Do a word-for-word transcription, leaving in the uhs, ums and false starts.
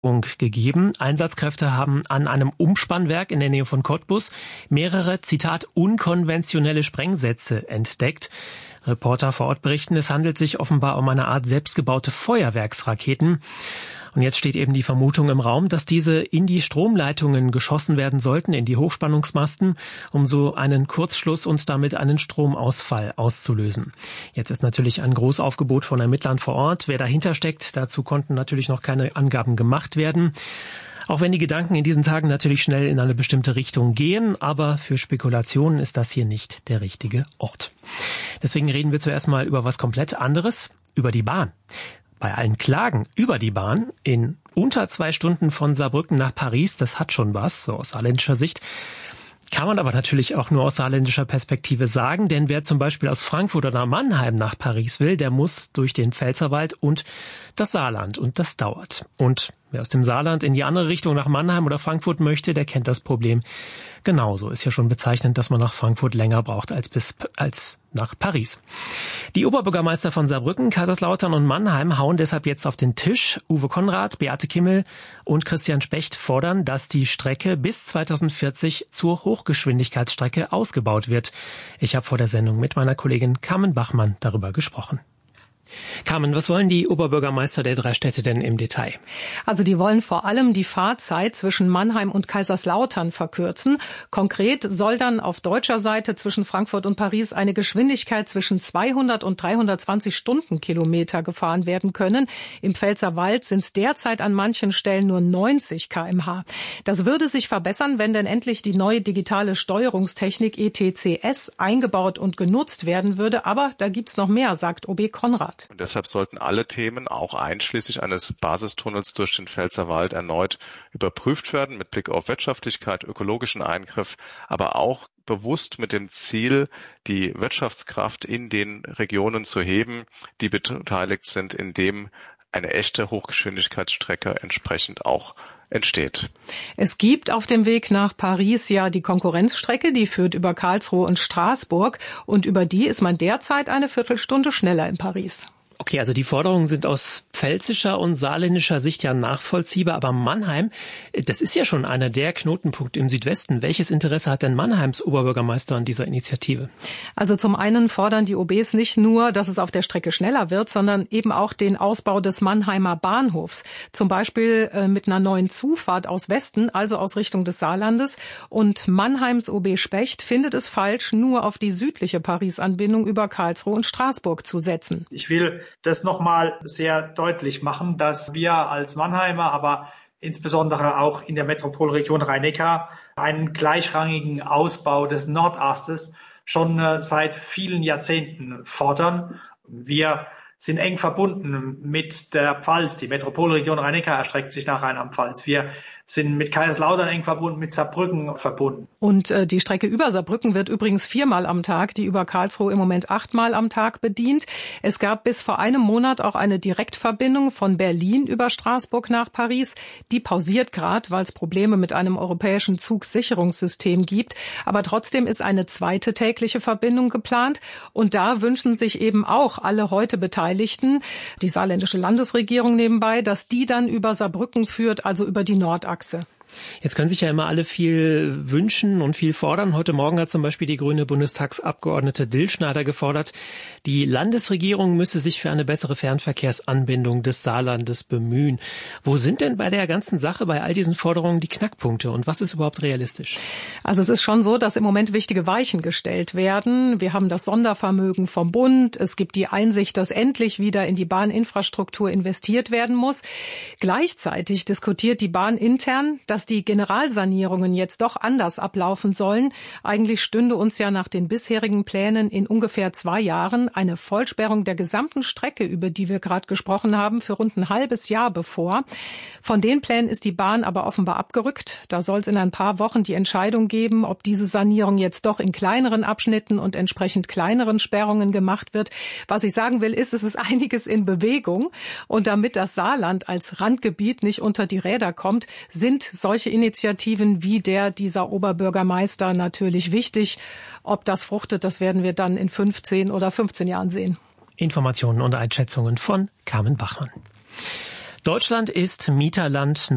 gegeben. Einsatzkräfte haben an einem Umspannwerk in der Nähe von Cottbus mehrere, Zitat, unkonventionelle Sprengsätze entdeckt. Reporter vor Ort berichten, es handelt sich offenbar um eine Art selbstgebaute Feuerwerksraketen. Und jetzt steht eben die Vermutung im Raum, dass diese in die Stromleitungen geschossen werden sollten, in die Hochspannungsmasten, um so einen Kurzschluss und damit einen Stromausfall auszulösen. Jetzt ist natürlich ein Großaufgebot von Ermittlern vor Ort. Wer dahinter steckt, dazu konnten natürlich noch keine Angaben gemacht werden. Auch wenn die Gedanken in diesen Tagen natürlich schnell in eine bestimmte Richtung gehen, aber für Spekulationen ist das hier nicht der richtige Ort. Deswegen reden wir zuerst mal über was komplett anderes, über die Bahn. Bei allen Klagen über die Bahn in unter zwei Stunden von Saarbrücken nach Paris, das hat schon was, so aus saarländischer Sicht. Kann man aber natürlich auch nur aus saarländischer Perspektive sagen, denn wer zum Beispiel aus Frankfurt oder Mannheim nach Paris will, der muss durch den Pfälzerwald und das Saarland und das dauert. Und wer aus dem Saarland in die andere Richtung nach Mannheim oder Frankfurt möchte, der kennt das Problem genauso. Ist ja schon bezeichnend, dass man nach Frankfurt länger braucht als bis als nach Paris. Die Oberbürgermeister von Saarbrücken, Kaiserslautern und Mannheim hauen deshalb jetzt auf den Tisch. Uwe Konrad, Beate Kimmel und Christian Specht fordern, dass die Strecke bis zweitausendvierzig zur Hochgeschwindigkeitsstrecke ausgebaut wird. Ich habe vor der Sendung mit meiner Kollegin Carmen Bachmann darüber gesprochen. Carmen, was wollen die Oberbürgermeister der drei Städte denn im Detail? Also die wollen vor allem die Fahrzeit zwischen Mannheim und Kaiserslautern verkürzen. Konkret soll dann auf deutscher Seite zwischen Frankfurt und Paris eine Geschwindigkeit zwischen zweihundert und dreihundertzwanzig Stundenkilometer gefahren werden können. Im Pfälzerwald sind es derzeit an manchen Stellen nur neunzig Kilometer pro Stunde. Das würde sich verbessern, wenn denn endlich die neue digitale Steuerungstechnik E T C S eingebaut und genutzt werden würde. Aber da gibt's noch mehr, sagt O B Konrad. Und deshalb sollten alle Themen, auch einschließlich eines Basistunnels durch den Pfälzerwald, erneut überprüft werden mit Blick auf Wirtschaftlichkeit, ökologischen Eingriff, aber auch bewusst mit dem Ziel, die Wirtschaftskraft in den Regionen zu heben, die beteiligt sind, indem eine echte Hochgeschwindigkeitsstrecke entsprechend auch entsteht. Es gibt auf dem Weg nach Paris ja die Konkurrenzstrecke, die führt über Karlsruhe und Straßburg und über die ist man derzeit eine Viertelstunde schneller in Paris. Okay, also die Forderungen sind aus pfälzischer und saarländischer Sicht ja nachvollziehbar, aber Mannheim, das ist ja schon einer der Knotenpunkte im Südwesten. Welches Interesse hat denn Mannheims Oberbürgermeister an dieser Initiative? Also zum einen fordern die O Bs nicht nur, dass es auf der Strecke schneller wird, sondern eben auch den Ausbau des Mannheimer Bahnhofs. Zum Beispiel äh, mit einer neuen Zufahrt aus Westen, also aus Richtung des Saarlandes. Und Mannheims O B Specht findet es falsch, nur auf die südliche Paris-Anbindung über Karlsruhe und Straßburg zu setzen. Ich will das nochmal sehr deutlich machen, dass wir als Mannheimer, aber insbesondere auch in der Metropolregion Rhein-Neckar einen gleichrangigen Ausbau des Nordastes schon seit vielen Jahrzehnten fordern. Wir sind eng verbunden mit der Pfalz. Die Metropolregion Rhein-Neckar erstreckt sich nach Rheinland-Pfalz. Wir sind mit Kaiserslautern eng verbunden, mit Saarbrücken verbunden. Und äh, die Strecke über Saarbrücken wird übrigens viermal am Tag, die über Karlsruhe im Moment achtmal am Tag bedient. Es gab bis vor einem Monat auch eine Direktverbindung von Berlin über Straßburg nach Paris. Die pausiert gerade, weil es Probleme mit einem europäischen Zugsicherungssystem gibt. Aber trotzdem ist eine zweite tägliche Verbindung geplant. Und da wünschen sich eben auch alle heute Beteiligten, die saarländische Landesregierung nebenbei, dass die dann über Saarbrücken führt, also über die Nordachse. Jetzt können sich ja immer alle viel wünschen und viel fordern. Heute Morgen hat zum Beispiel die grüne Bundestagsabgeordnete Dillschneider gefordert, die Landesregierung müsse sich für eine bessere Fernverkehrsanbindung des Saarlandes bemühen. Wo sind denn bei der ganzen Sache, bei all diesen Forderungen die Knackpunkte und was ist überhaupt realistisch? Also es ist schon so, dass im Moment wichtige Weichen gestellt werden. Wir haben das Sondervermögen vom Bund. Es gibt die Einsicht, dass endlich wieder in die Bahninfrastruktur investiert werden muss. Gleichzeitig diskutiert die Bahn intern, dass die Generalsanierungen jetzt doch anders ablaufen sollen. Eigentlich stünde uns ja nach den bisherigen Plänen in ungefähr zwei Jahren eine Vollsperrung der gesamten Strecke, über die wir gerade gesprochen haben, für rund ein halbes Jahr bevor. Von den Plänen ist die Bahn aber offenbar abgerückt. Da soll es in ein paar Wochen die Entscheidung geben, ob diese Sanierung jetzt doch in kleineren Abschnitten und entsprechend kleineren Sperrungen gemacht wird. Was ich sagen will, ist, es ist einiges in Bewegung. Und damit das Saarland als Randgebiet nicht unter die Räder kommt, sind solche Initiativen wie der dieser Oberbürgermeister natürlich wichtig. Ob das fruchtet, das werden wir dann in fünfzehn oder fünfzehn Jahren sehen. Informationen und Einschätzungen von Carmen Bachmann. Deutschland ist Mieterland